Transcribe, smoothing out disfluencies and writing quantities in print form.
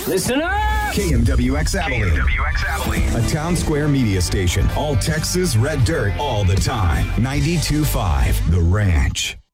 Listen up! KMWX Abilene. KMWX Abilene. A town square media station. All Texas red dirt all the time. 92.5 The Ranch.